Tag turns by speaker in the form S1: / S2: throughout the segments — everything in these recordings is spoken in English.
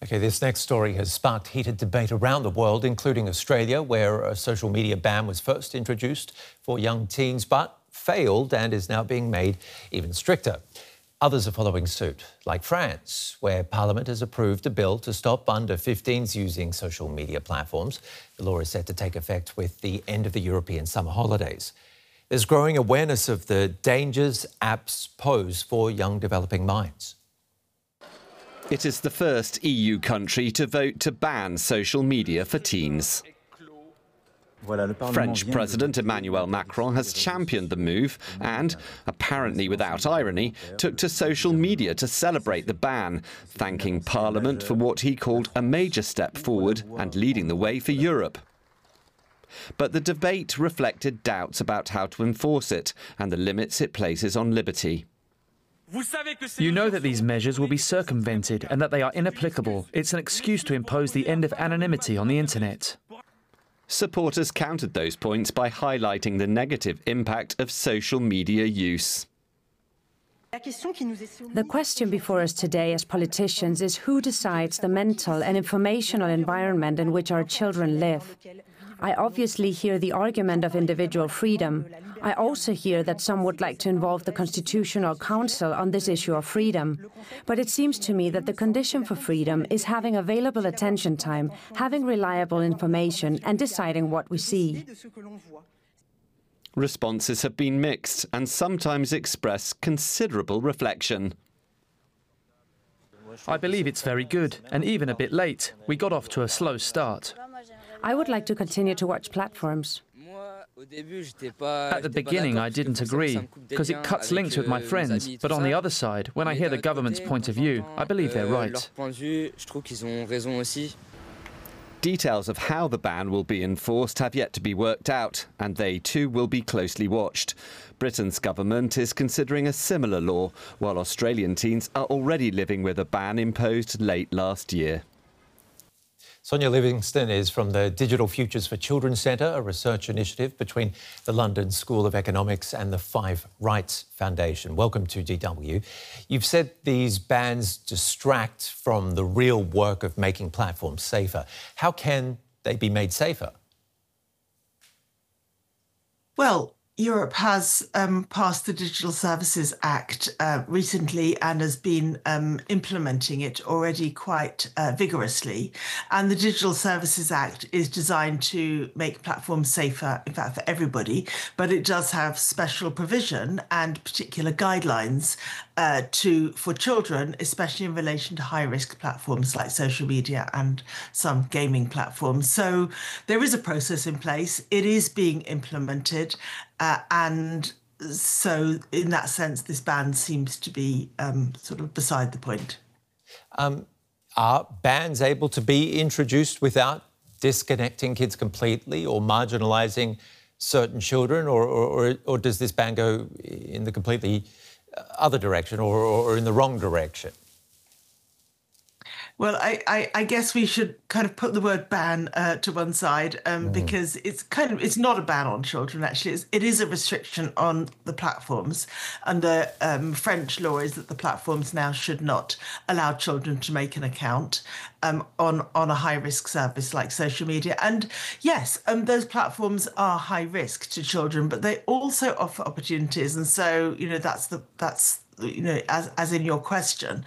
S1: OK, this next story has sparked heated debate around the world, including Australia, where a social media ban was first introduced for young teens, but failed and is now being made even stricter. Others are following suit, like France, where Parliament has approved a bill to stop under-15s using social media platforms. The law is set to take effect with the end of the European summer holidays. There's growing awareness of the dangers apps pose for young developing minds.
S2: It is the first EU country to vote to ban social media for teens. French President Emmanuel Macron has championed the move and, apparently without irony, took to social media to celebrate the ban, thanking Parliament for what he called a major step forward and leading the way for Europe. But the debate reflected doubts about how to enforce it and the limits it places on liberty.
S3: You know that these measures will be circumvented and that they are inapplicable. It's an excuse to impose the end of anonymity on the internet.
S2: Supporters countered those points by highlighting the negative impact of social media use.
S4: The question before us today as politicians is who decides the mental and informational environment in which our children live. I obviously hear the argument of individual freedom. I also hear that some would like to involve the Constitutional Council on this issue of freedom. But it seems to me that the condition for freedom is having available attention time, having reliable information and deciding what we see.
S2: Responses have been mixed and sometimes express considerable reflection.
S3: I believe it's very good and even a bit late. We got off to a slow start.
S4: I would like to continue to watch platforms.
S3: At the beginning, I didn't agree, because it cuts links with my friends. But on the other side, when I hear the government's point of view, I believe they're right.
S2: Details of how the ban will be enforced have yet to be worked out, and they too will be closely watched. Britain's government is considering a similar law, while Australian teens are already living with a ban imposed late last year.
S1: Sonia Livingston is from the Digital Futures for Children Centre, a research initiative between the London School of Economics and the Five Rights Foundation. Welcome to DW. You've said these bans distract from the real work of making platforms safer. How can they be made safer?
S5: Well, Europe has passed the Digital Services Act recently and has been implementing it already quite vigorously. And the Digital Services Act is designed to make platforms safer, in fact, for everybody, but it does have special provision and particular guidelines for children, especially in relation to high-risk platforms like social media and some gaming platforms. So there is a process in place. It is being implemented. And so in that sense, this ban seems to be sort of beside the point.
S1: Are bans able to be introduced without disconnecting kids completely or marginalising certain children, or does this ban go in the completely other direction or in the wrong direction?
S5: Well, I guess we should kind of put the word ban to one side because it's not a ban on children, actually. It is a restriction on the platforms. Under French law is that the platforms now should not allow children to make an account on a high-risk service like social media. And yes, those platforms are high risk to children, but they also offer opportunities. And so, you know, that's as in your question.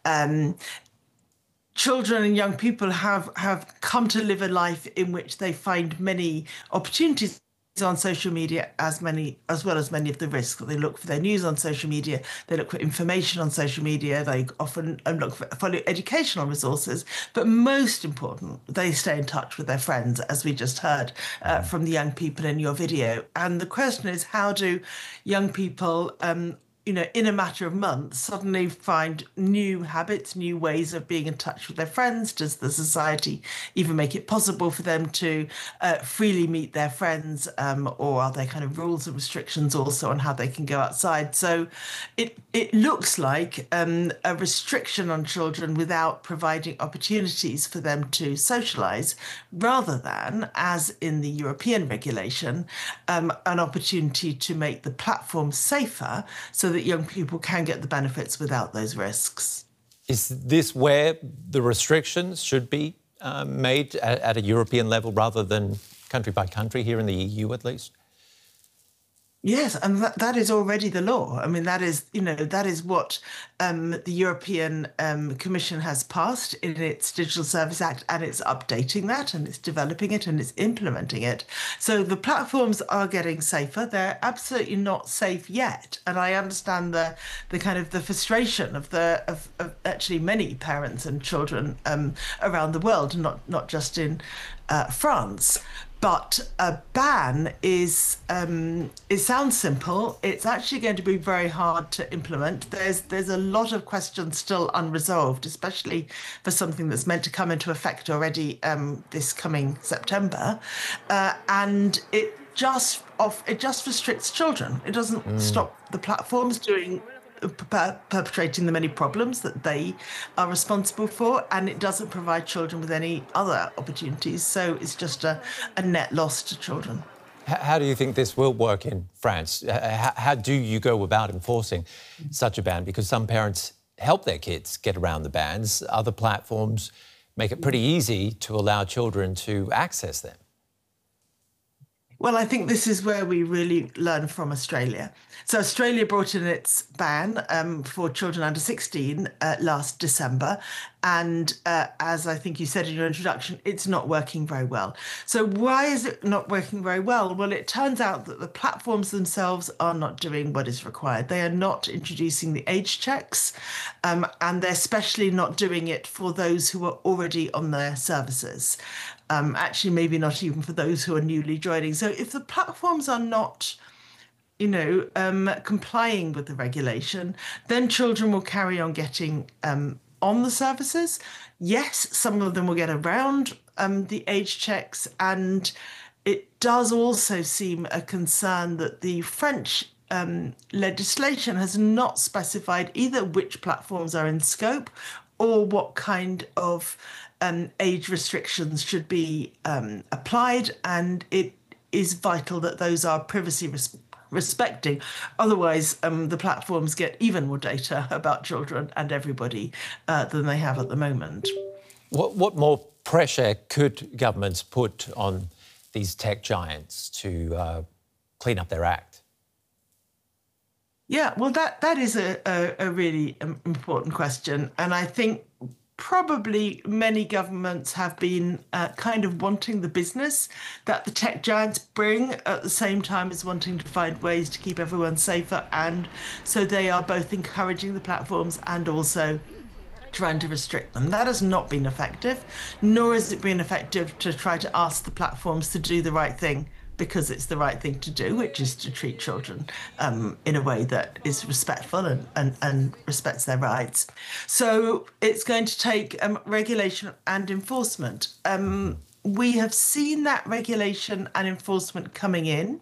S5: Children and young people have come to live a life in which they find many opportunities on social media as well as many of the risks. They look for their news on social media, they look for information on social media, they often look for educational resources, but most important, they stay in touch with their friends, as we just heard from the young people in your video. And the question is, how do young people in a matter of months, suddenly find new habits, new ways of being in touch with their friends? Does the society even make it possible for them to freely meet their friends? Or are there kind of rules and restrictions also on how they can go outside? So it looks like a restriction on children without providing opportunities for them to socialise, rather than, as in the European regulation, an opportunity to make the platform safer so that young people can get the benefits without those risks.
S1: Is this where the restrictions should be made at a European level rather than country by country, here in the EU at least?
S5: Yes, and that is already the law. I mean, that is what the European Commission has passed in its Digital Service Act, and it's updating that, and it's developing it, and it's implementing it. So the platforms are getting safer. They're absolutely not safe yet, and I understand the kind of the frustration of actually many parents and children around the world, not just in France. But a ban it sounds simple. It's actually going to be very hard to implement. There's a lot of questions still unresolved, especially for something that's meant to come into effect already this coming September, and it just restricts children. It doesn't stop the platforms perpetrating the many problems that they are responsible for, and it doesn't provide children with any other opportunities. So it's just a net loss to children.
S1: How do you think this will work in France? How do you go about enforcing such a ban? Because some parents help their kids get around the bans. Other platforms make it pretty easy to allow children to access them.
S5: Well, I think this is where we really learn from Australia. So Australia brought in its ban for children under 16 last December. And as I think you said in your introduction, it's not working very well. So why is it not working very well? Well, it turns out that the platforms themselves are not doing what is required. They are not introducing the age checks, and they're especially not doing it for those who are already on their services. Actually, maybe not even for those who are newly joining. So if the platforms are not, complying with the regulation, then children will carry on getting on the services. Yes, some of them will get around the age checks. And it does also seem a concern that the French legislation has not specified either which platforms are in scope or what kind of age restrictions should be applied, and it is vital that those are privacy respecting. Otherwise, the platforms get even more data about children and everybody than they have at the moment.
S1: What more pressure could governments put on these tech giants to clean up their act?
S5: Yeah, well, that is a really important question, and I think probably many governments have been kind of wanting the business that the tech giants bring at the same time as wanting to find ways to keep everyone safer. And so they are both encouraging the platforms and also trying to restrict them. That has not been effective, nor has it been effective to try to ask the platforms to do the right thing, because it's the right thing to do, which is to treat children in a way that is respectful and respects their rights. So it's going to take regulation and enforcement. We have seen that regulation and enforcement coming in.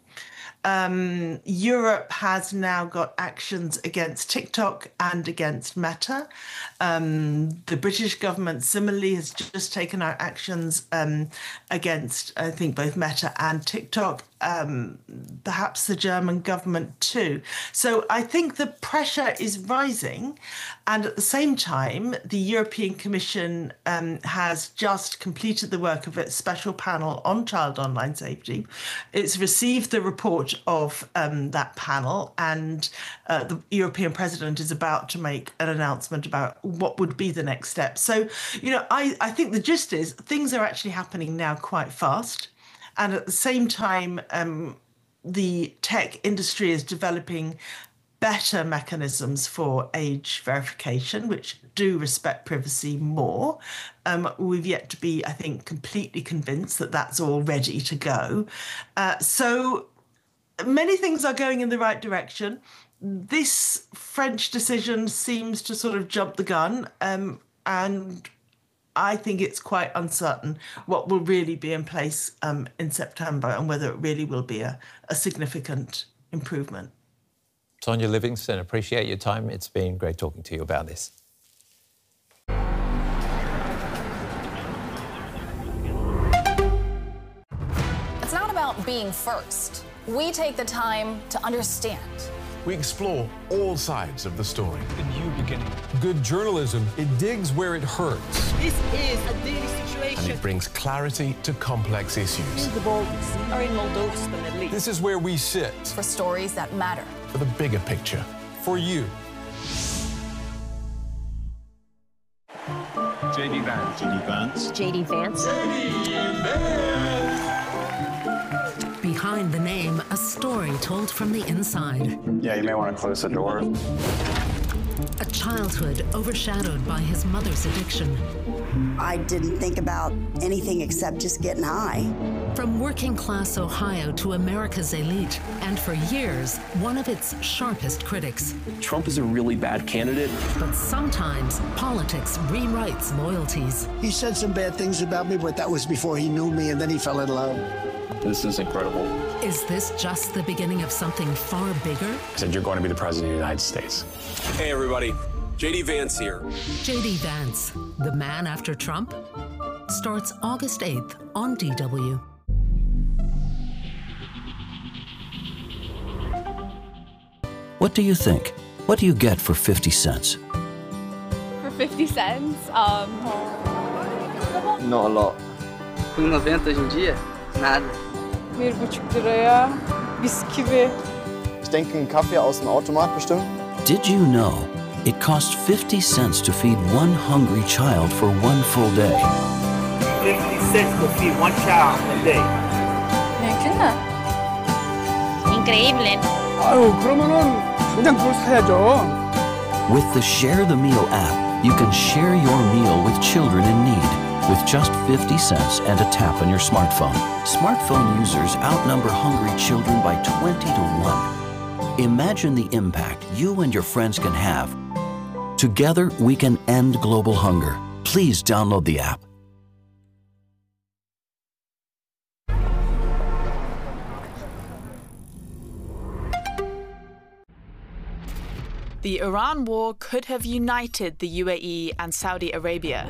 S5: Europe has now got actions against TikTok and against Meta. The British government similarly has just taken out actions against, I think, both Meta and TikTok. Perhaps the German government too. So I think the pressure is rising, and at the same time, the European Commission has just completed the work of its special panel on child online safety. It's received the report of that panel, and the European President is about to make an announcement about what would be the next step. So, I think the gist is things are actually happening now quite fast. And at the same time, the tech industry is developing better mechanisms for age verification, which do respect privacy more. We've yet to be, I think, completely convinced that that's all ready to go. So many things are going in the right direction. This French decision seems to sort of jump the gun, and I think it's quite uncertain what will really be in place in September and whether it really will be a significant improvement.
S1: Sonia Livingston, appreciate your time. It's been great talking to you about this.
S6: It's not about being first. We take the time to understand We explore all sides of the story.
S7: The new beginning.
S6: Good journalism, it digs where it hurts.
S8: This is a daily situation.
S6: And it brings clarity to complex issues.
S8: The Baltics are in Moldova, the Middle East.
S6: This is where we sit.
S9: For stories that matter.
S6: For the bigger picture. For you.
S7: JD Vance.
S10: JD Vance.
S9: JD Vance.
S10: JD Vance.
S11: Behind the name, a story told from the inside.
S10: Yeah, you may want to close the door.
S11: A childhood overshadowed by his mother's addiction.
S12: I didn't think about anything except just getting high.
S11: From working-class Ohio to America's elite, and for years, one of its sharpest critics.
S13: Trump is a really bad candidate.
S11: But sometimes, politics rewrites loyalties.
S14: He said some bad things about me, but that was before he knew me, and then he fell in love.
S13: This is incredible.
S11: Is this just the beginning of something far bigger?
S10: I said, you're going to be the president of the United States.
S15: Hey, everybody. JD Vance here.
S11: JD Vance, the man after Trump, starts August 8th on DW.
S16: What do you think? What do you get for 50 cents?
S17: For 50 cents?
S18: Not a lot.
S19: Com 90 hoje em dia, nada.
S17: 1,5 liraya bisküvi.
S20: Ich denke, einen Kaffee aus dem Automat bestimmt.
S16: Did you know it costs 50 cents to feed one hungry child for one full day?
S21: 50 cents to feed one child a day.
S17: Mümkün mü?
S22: Increíble.
S21: 아유, 그러면은 그냥 그걸 사야죠.
S16: With the Share the Meal app, you can share your meal with children in need. With just 50 cents and a tap on your smartphone. Smartphone users outnumber hungry children by 20 to 1. Imagine the impact you and your friends can have. Together, we can end global hunger. Please download the app.
S23: The Iran war could have united the UAE and Saudi Arabia.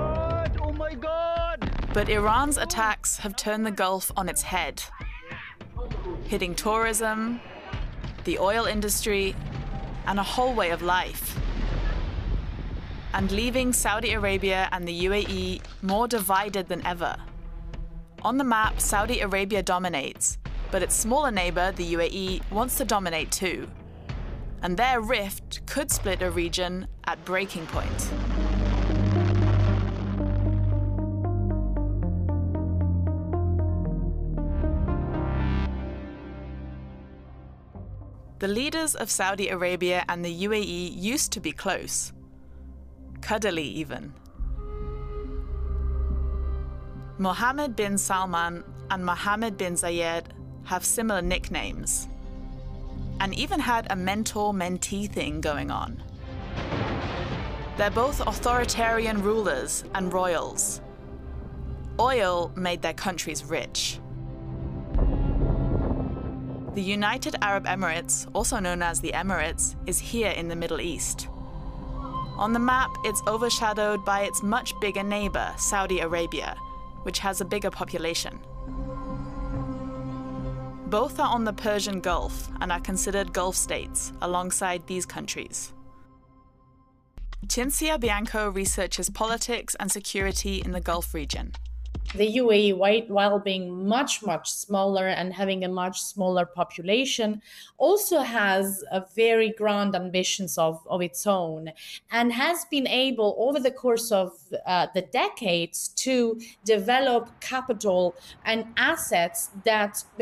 S23: But Iran's attacks have turned the Gulf on its head, hitting tourism, the oil industry, and a whole way of life, and leaving Saudi Arabia and the UAE more divided than ever. On the map, Saudi Arabia dominates, but its smaller neighbor, the UAE, wants to dominate too. And their rift could split a region at breaking point. The leaders of Saudi Arabia and the UAE used to be close, cuddly even. Mohammed bin Salman and Mohammed bin Zayed have similar nicknames, and even had a mentor-mentee thing going on. They're both authoritarian rulers and royals. Oil made their countries rich. The United Arab Emirates, also known as the Emirates, is here in the Middle East. On the map, it's overshadowed by its much bigger neighbor, Saudi Arabia, which has a bigger population. Both are on the Persian Gulf and are considered Gulf states alongside these countries. Cinzia Bianco researches politics and security in the Gulf region.
S24: The UAE, while being much, much smaller and having a much smaller population, also has a very grand ambitions of its own, and has been able, over the course of the decades, to develop capital and assets that